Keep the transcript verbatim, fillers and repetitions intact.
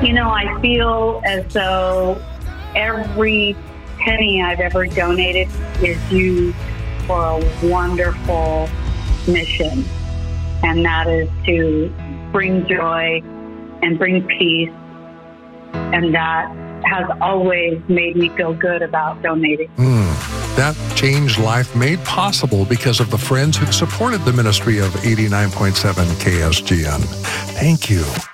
You know, I feel as though every penny I've ever donated is used for a wonderful mission, and that is to bring joy and bring peace, and that has always made me feel good about donating. Mm, that changed life made possible because of the friends who supported the ministry of eighty-nine point seven K S G N. Thank you.